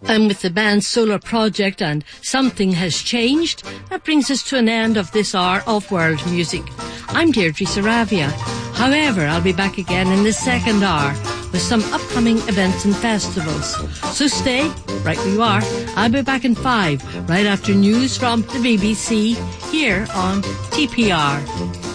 And with the band's solar project and Something Has Changed, that brings us to an end of this hour of world music. I'm Deirdre Saravia. However, I'll be back again in the second hour with some upcoming events and festivals. So stay right where you are. I'll be back in 5, right after news from the BBC, here on TPR.